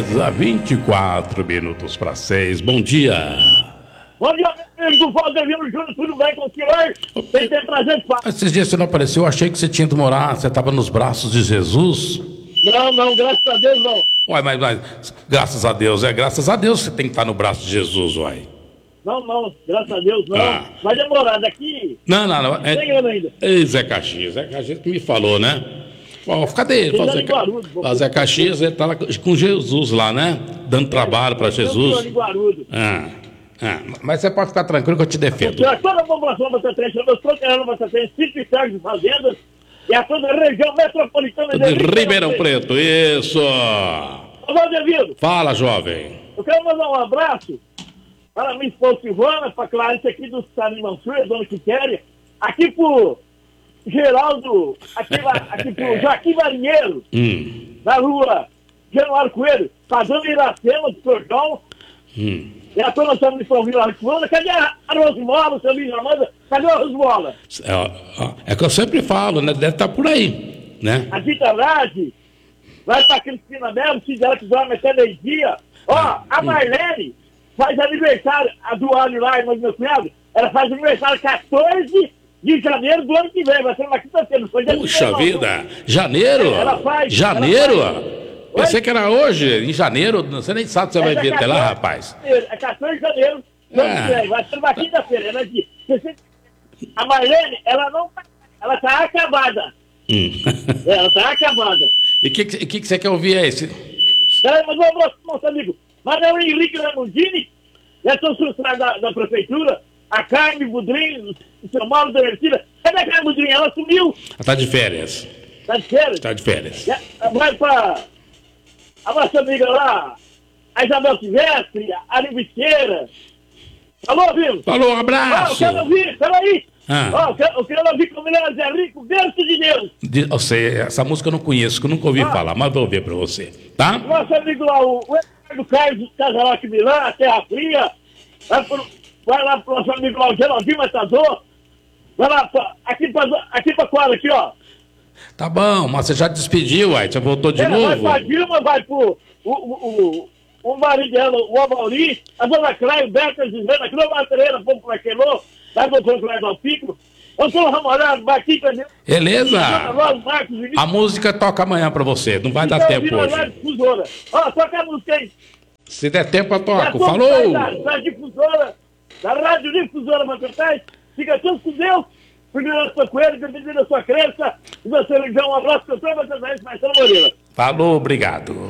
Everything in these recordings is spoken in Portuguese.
Beleza, 24 minutos para 6. Bom dia. Bom dia, meu amigo do Valdemiro Júnior, tudo bem com o senhor? Tem tempo pra gente falar. Esses dias você não apareceu, eu achei que você tinha ido morar, você estava nos braços de Jesus. Não, graças a Deus não. Uai, mas graças a Deus você tem que estar no braço de Jesus, uai. Não, graças a Deus não. Ah. Vai demorar daqui. Não. Tem ano ainda. Ei, Zé Caxias que me falou, né? Ó, cadê ele? Zé Caxias, ele tá lá com Jesus lá, né? Dando trabalho para Jesus. Mas você pode ficar tranquilo que eu te defendo. Toda a população batatense, eu estou querendo batatense, 5 estados de fazendas e a toda a região metropolitana de Ribeirão Preto, isso. Ô, Valdemiro. Fala, jovem. Eu quero mandar um abraço para minha esposa Silvana, para a Clarice aqui do Salim Mansur, Dona Quitéria, aqui pro Geraldo, aqui pro Joaquim Marinheiro, na rua Januário Coelho, para a Dona Iracema do Cordão, e a dona Sônia de São Vila Arcoana. Cadê a Rosmola, seu Luiz Amanda? Cadê a Rosmola? É que eu sempre falo, né? Deve estar por aí, né? A Dita Rade vai para Cristina Melo, se ela quiser meter meio-dia. A Marlene faz aniversário, a do ano lá, irmã do meu cunhado, ela faz aniversário 14 de janeiro do ano que vem, vai ser uma quinta-feira. Puxa vida, janeiro? Ela faz. Janeiro? Pensei que era hoje, em janeiro, você nem sabe se você vai vir até lá, rapaz. É 14 de janeiro do ano que vem, vai ser uma quinta-feira. A Marlene, ela tá acabada. Ela tá acabada. E o que você quer ouvir aí? Peraí, mas um abraço pro nosso amigo Manuel Henrique Lamundini, já sou funcionário da prefeitura, a Carme Budrinho, o seu Mauro da Ercília. Cadê a Carme Budrinho? Ela sumiu. Ela tá de férias. Tá de férias? Tá de férias. Vai pra a nossa amiga lá, a Isabel Silvestre, a Ari Bicheira. Alô, viu? Falou, um abraço. Eu quero ouvir, peraí. Eu quero ouvir como ele é Zé Rico, berço de Deus. Eu sei, essa música eu não conheço, que eu nunca ouvi falar, mas vou ouvir pra você, tá? Nosso amigo lá, o Eduardo Carlos Casalac Milã, Terra Fria. Vai lá pro nosso amigo lá, o Geraldinho Matador. Vai lá, aqui pra quadra, aqui, ó. Tá bom, mas você já despediu, aí, você voltou de novo? Vai pra Dilma, vai pro o marido dela, o Amauri, a dona Craio, Beca, Gisela, aqui no Matereira, Pompo Laquelô, vai pro Pompo Laquelô Pico, o Antônio Ramorado, Marquinhos, entendeu? Beleza. A música toca amanhã pra você, não vai dar tempo hoje. Toca a música aí. Se der tempo, eu toco. Falou! Da difusora, da Rádio Difusora Batatais, fica todos com Deus. Primeiro da sua coelho, dependendo da sua crença. E você lhe dá um abraço que eu sou Marcelo Moreira. Falou, obrigado.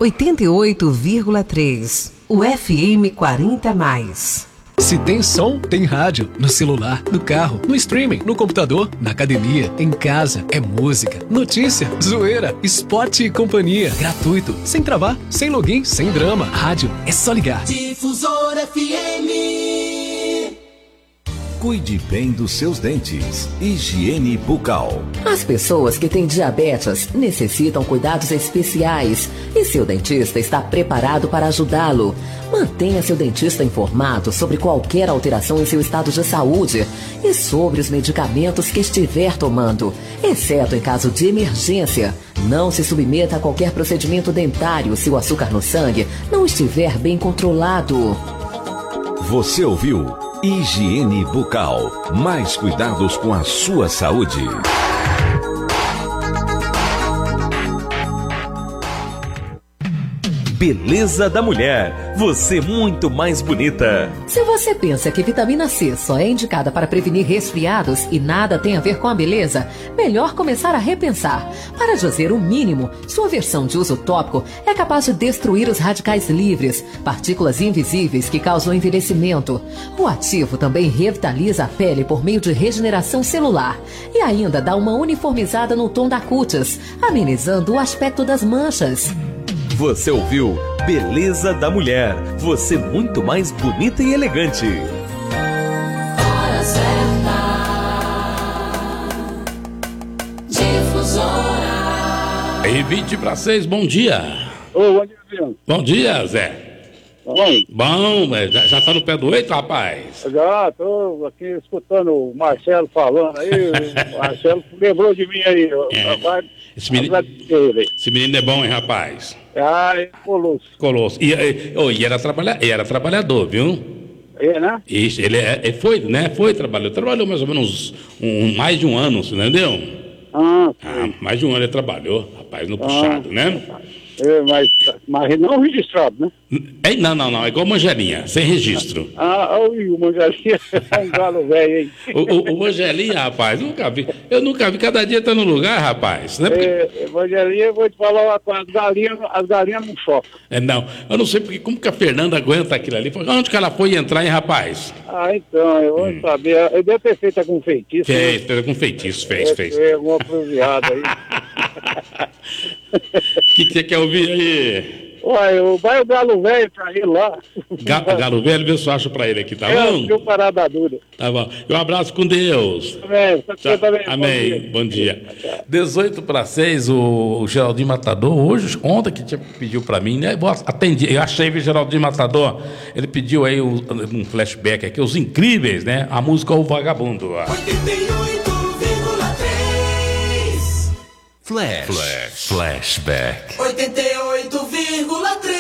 88,3. O FM 40+. Se tem som, tem rádio. No celular, no carro, no streaming, no computador, na academia, em casa. É música, notícia, zoeira, esporte e companhia. Gratuito, sem travar, sem login, sem drama. Rádio é só ligar. Difusora FM. Cuide bem dos seus dentes. Higiene bucal. As pessoas que têm diabetes necessitam cuidados especiais e seu dentista está preparado para ajudá-lo. Mantenha seu dentista informado sobre qualquer alteração em seu estado de saúde e sobre os medicamentos que estiver tomando, exceto em caso de emergência. Não se submeta a qualquer procedimento dentário se o açúcar no sangue não estiver bem controlado. Você ouviu? Higiene bucal. Mais cuidados com a sua saúde. Beleza da Mulher. Você muito mais bonita. Se você pensa que vitamina C só é indicada para prevenir resfriados e nada tem a ver com a beleza, melhor começar a repensar. Para dizer o mínimo, sua versão de uso tópico é capaz de destruir os radicais livres, partículas invisíveis que causam envelhecimento. O ativo também revitaliza a pele por meio de regeneração celular e ainda dá uma uniformizada no tom da cutis, amenizando o aspecto das manchas. Você ouviu Beleza da Mulher. Você muito mais bonita e elegante. Hora certa. Difusora. E 20 para 6, bom dia. Bom dia, Zé. Bom dia, Zé. Bom, já tá no pé do 8, rapaz? Já, tô aqui escutando o Marcelo falando aí, o Marcelo lembrou de mim aí, Esse menino é bom, hein, rapaz? É colosso. Colosso. E era trabalhador, viu? Né? Isso, ele trabalhou mais ou menos mais de um ano, entendeu? Mais de um ano ele trabalhou, rapaz, no puxado, né? Mas não registrado, né? Não, é igual Mangelinha, sem registro. O Mangelinha é um galo velho, hein? O Mangelinha, rapaz, eu nunca vi, cada dia tá no lugar, rapaz. Né? Mangelinha, eu vou te falar, as galinhas não chocam. Não, eu não sei como que a Fernanda aguenta aquilo ali. Onde que ela foi entrar, hein, rapaz? Então, eu vou saber, eu devo ter feito com feitiço. Fez com feitiço, fez. Alguma proviada aí. O que você quer ouvir aí? Vai o galo velho pra ele lá. Galo velho, vê se eu acho pra ele aqui, tá bom? Eu parada dura. Tá bom. Um abraço com Deus. Amém. Bom dia. 18:06, o Geraldinho Matador, ontem que pediu pra mim, né? Atendi, eu achei, viu, Geraldinho Matador? Ele pediu aí um flashback aqui, Os Incríveis, né? A música O Vagabundo. 88,3 Flashback. 88,3